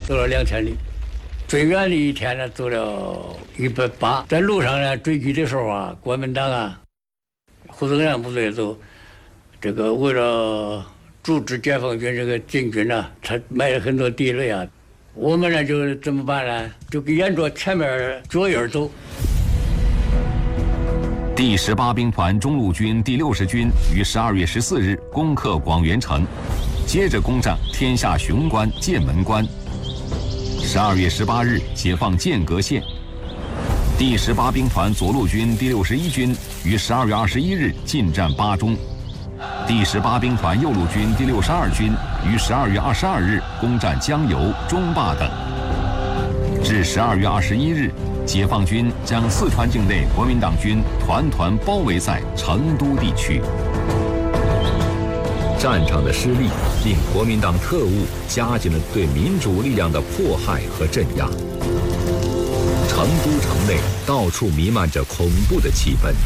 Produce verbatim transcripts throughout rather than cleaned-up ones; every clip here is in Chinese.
走了两千里，最远的一天呢走了一百八。在路上呢追击的时候啊，国民党啊，胡宗南部队走，这个为了阻止解放军这个进军呢，他埋了很多地雷啊。我们呢就怎么办呢？就沿着前面脚印走。 第十八兵团中路军第六十军于十二月十四日攻克广元城，接着攻占天下雄关、剑门关。十二月十八日解放间隔线。第十八兵团左路军第六十一军于十二月二十一日进占巴中。第十八兵团右路军第六十二军于十二月二十二日攻占江油、中坝等。至十二月二十一日。解放军将四川境内国民党军团团包围在成都地区。 战场的失利令国民党特务加紧了对民主力量的迫害和镇压。成都城内到处弥漫着恐怖的气氛。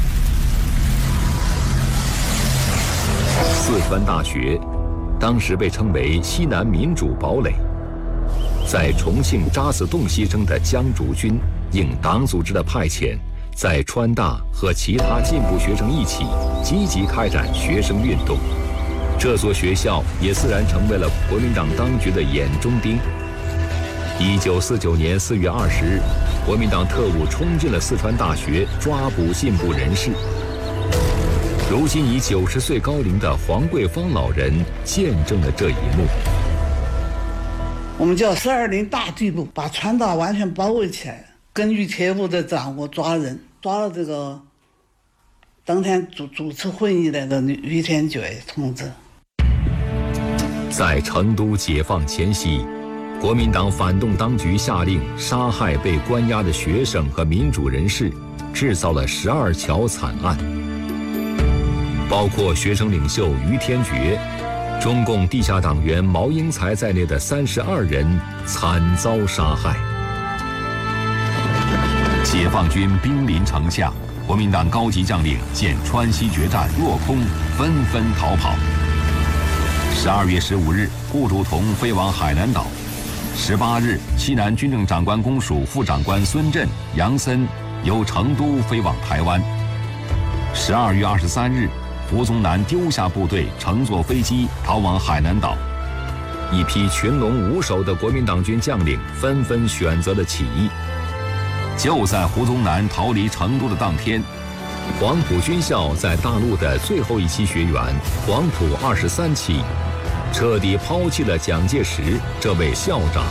四川大学当时被称为西南民主堡垒。在重庆渣滓洞牺牲的江竹君应党组织的派遣，在川大和其他进步学生一起积极开展学生运动。这所学校也自然成为了国民党当局的眼中钉。一九四九年四月二十日，国民党特务冲进了四川大学，抓捕进步人士。如今已九十岁高龄的黄桂芳老人见证了这一幕。 我们叫四二零大队部，把川大完全包围起来，根据铁路的掌握抓人，抓了这个当天主主持会议的那个于天觉同志。 在成都解放前夕，国民党反动当局下令杀害被关押的学生和民主人士，制造了十二桥惨案，包括学生领袖于天觉、中共地下党员毛英才在内的三十二人惨遭杀害。 解放军兵临城下，国民党高级将领见川西决战落空，纷纷逃跑。十二月十五日，顾祝同飞往海南岛。十八日，西南军政长官公署副长官孙震、杨森由成都飞往台湾。十二月二十三日，胡宗南丢下部队，乘坐飞机逃往海南岛。 一批群龙无首的国民党军将领纷纷选择了起义。 就在胡宗南逃离成都的当天， 黄埔军校在大陆的最后一期学员黄埔二十三期，彻底抛弃了蒋介石这位校长。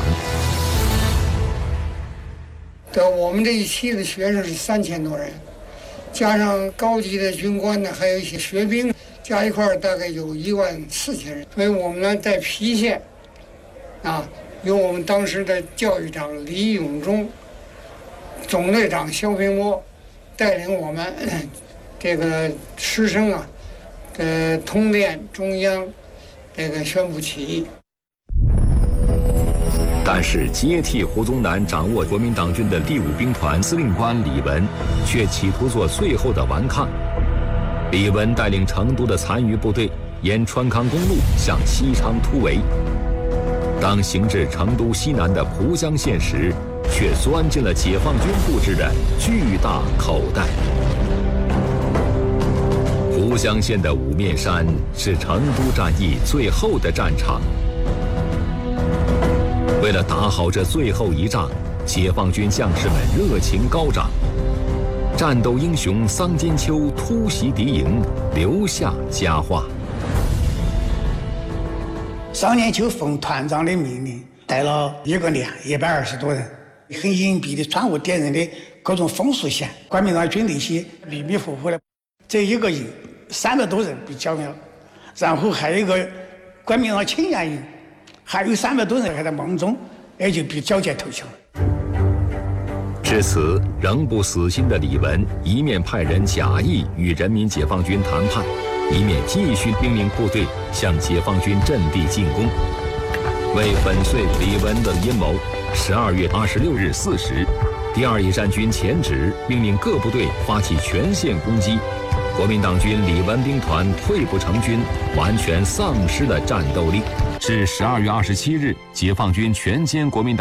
对，我们这一期的学生是三千多人，加上高级的军官呢，还有一些学兵，加一块儿大概有一万四千人。所以我们呢在郫县，啊，由我们当时的教育长李永忠、总队长肖平波带领我们这个师生啊，呃，通电中央，这个宣布起义。 但是接替胡宗南掌握国民党军的第五兵团司令官李文，却企图做最后的顽抗。李文带领成都的残余部队沿川康公路向西昌突围，当行至成都西南的蒲江县时，却钻进了解放军布置的巨大口袋。蒲江县的五面山是成都战役最后的战场。为了打好这最后一仗，解放军将士们热情高涨。战斗英雄桑金秋突袭敌营，留下佳话。 桑金秋奉团长的命令，带了一个连一百二十多人，很隐蔽的穿过敌人的各种风速线，国民党军队些迷迷糊糊的，这一个营三百多人被剿灭了，然后还有一个国民党青年营，还有三百多人还在梦中，也就被缴械投降了。 至此，仍不死心的李文一面派人假意与人民解放军谈判，一面继续命令部队向解放军阵地进攻。为粉碎李文的阴谋，十二月二十六日四时，第二野战军前指命令各部队发起全线攻击。国民党军李文兵团退步成军，完全丧失了战斗力。 至十二月二十七日，解放军全歼国民党